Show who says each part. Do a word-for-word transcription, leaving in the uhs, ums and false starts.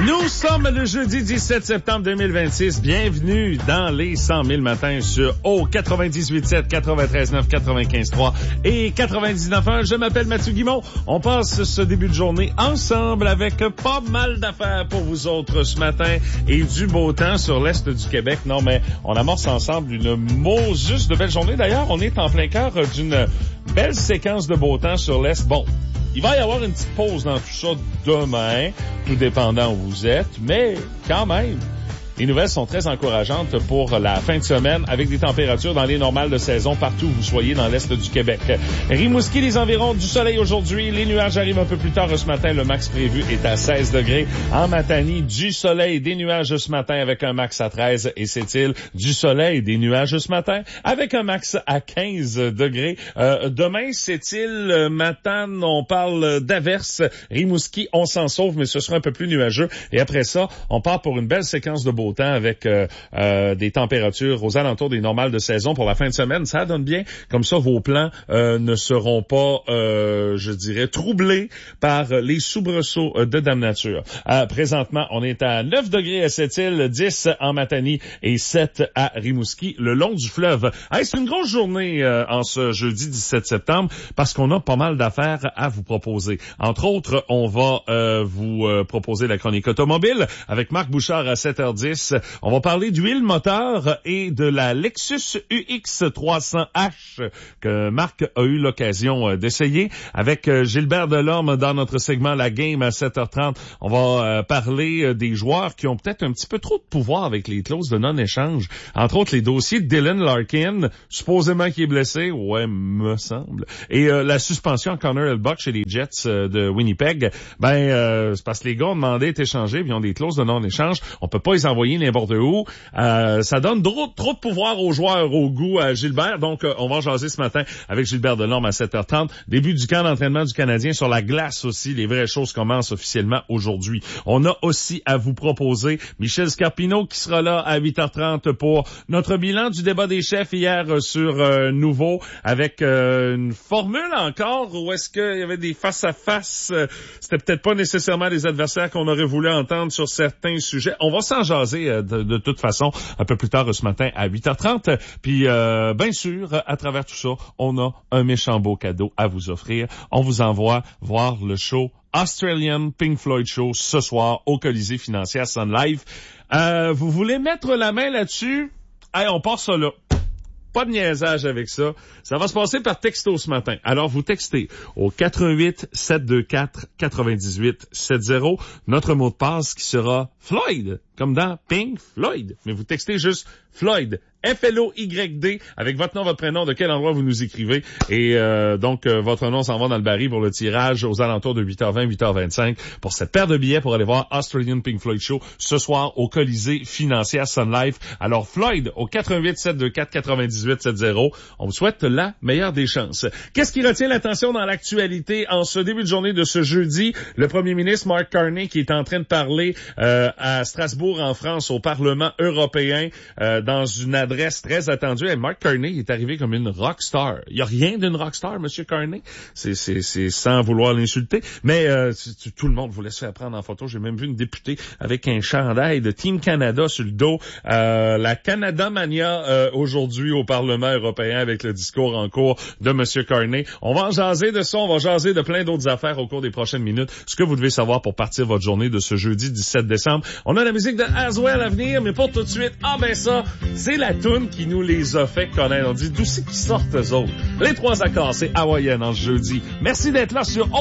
Speaker 1: Nous sommes le jeudi dix-sept septembre deux mille vingt-six. Bienvenue dans les cent mille matins sur O quatre-vingt-dix-huit sept, quatre-vingt-treize neuf, quatre-vingt-quinze trois et quatre-vingt-dix-neuf un. Je m'appelle Mathieu Guimond. On passe ce début de journée ensemble avec pas mal d'affaires pour vous autres ce matin et du beau temps sur l'Est du Québec. Non, mais on amorce ensemble une Moses de belle journée. D'ailleurs, on est en plein cœur d'une belle séquence de beau temps sur l'Est. Bon, il va y avoir une petite pause dans tout ça demain, tout dépendant où vous êtes, mais quand même, les nouvelles sont très encourageantes pour la fin de semaine avec des températures dans les normales de saison partout où vous soyez dans l'Est du Québec. Rimouski, les environs, du soleil aujourd'hui. Les nuages arrivent un peu plus tard ce matin. Le max prévu est à seize degrés. En Matanie, du soleil, des nuages ce matin avec un max à treize. Et c'est-il du soleil, des nuages ce matin avec un max à quinze degrés. Euh, demain, c'est-il Matane, on parle d'averses. Rimouski, on s'en sauve, mais ce sera un peu plus nuageux. Et après ça, on part pour une belle séquence de beau temps avec euh, euh, des températures aux alentours des normales de saison pour la fin de semaine. Ça donne bien. Comme ça, vos plans euh, ne seront pas, euh, je dirais, troublés par les soubresauts de Dame Nature. Euh, présentement, on est à neuf degrés à Sept-Îles, dix en Matanie et sept à Rimouski, le long du fleuve. Hey, c'est une grosse journée euh, en ce jeudi dix-sept septembre parce qu'on a pas mal d'affaires à vous proposer. Entre autres, on va euh, vous euh, proposer la chronique automobile avec Marc Bouchard à sept heures dix. On va parler d'huile moteur et de la Lexus U X trois cents H que Marc a eu l'occasion d'essayer. Avec Gilbert Delorme dans notre segment La Game à sept heures trente, on va parler des joueurs qui ont peut-être un petit peu trop de pouvoir avec les clauses de non-échange. Entre autres, les dossiers de Dylan Larkin, supposément qui est blessé, ouais, me semble. Et euh, la suspension à Connor Hellebuyck chez les Jets euh, de Winnipeg, ben euh, c'est parce que les gars ont demandé d'être échangés, puis ils ont des clauses de non-échange. On peut pas les envoyer n'importe où. Euh, ça donne trop, trop de pouvoir aux joueurs au goût à Gilbert. Donc, euh, on va jaser ce matin avec Gilbert Delorme à sept heures trente. Début du camp d'entraînement du Canadien sur la glace aussi. Les vraies choses commencent officiellement aujourd'hui. On a aussi à vous proposer Michel Scarpino qui sera là à huit heures trente pour notre bilan du débat des chefs hier sur euh, Nouveau avec euh, une formule encore où est-ce qu'il y avait des face-à-face. Euh, c'était peut-être pas nécessairement des adversaires qu'on aurait voulu entendre sur certains sujets. On va s'en jaser euh, de, de toute façon un peu plus tard ce matin à huit heures trente. Puis euh, bien sûr, à travers tout ça, on a un méchant beau cadeau à vous offrir. On vous envoie voir le show Australian Pink Floyd Show ce soir au Colisée Financière Sun Life. Euh, vous voulez mettre la main là-dessus? Hey, on part ça là. Pas de niaisage avec ça. Ça va se passer par texto ce matin. Alors, vous textez au quatre un huit, sept deux quatre, neuf huit sept zéro notre mot de passe qui sera Floyd, comme dans Pink Floyd. Mais vous textez juste Floyd, F L O Y D, avec votre nom, votre prénom, de quel endroit vous nous écrivez. Et euh, donc, euh, votre nom s'en va dans le baril pour le tirage aux alentours de huit heures vingt, huit heures vingt-cinq pour cette paire de billets pour aller voir Australian Pink Floyd Show ce soir au Colisée Financière Sun Life. Alors, Floyd, au quatre un huit, sept deux quatre, neuf huit sept zéro. On vous souhaite la meilleure des chances. Qu'est-ce qui retient l'attention dans l'actualité en ce début de journée de ce jeudi? Le premier ministre Mark Carney qui est en train de parler euh, à Strasbourg, en France, au Parlement européen, euh, dans une adresse très attendue. Et Mark Carney est arrivé comme une rockstar. Il n'y a rien d'une rockstar, Monsieur Carney. C'est, c'est, c'est sans vouloir l'insulter. Mais euh, tout le monde voulait se faire prendre en photo. J'ai même vu une députée avec un chandail de Team Canada sur le dos. Euh, la Canada Mania euh, aujourd'hui au Parlement européen avec le discours en cours de Monsieur Carney. On va en jaser de ça. On va jaser de plein d'autres affaires au cours des prochaines minutes. Ce que vous devez savoir pour partir votre journée de ce jeudi dix-sept décembre. On a la musique de Aswell à venir, mais pour tout de suite, ah ben ça, c'est la toune qui nous les a fait connaître. On dit d'où c'est qu'ils sortent eux autres. Les trois accords, c'est hawaïenne en ce jeudi. Merci d'être là sur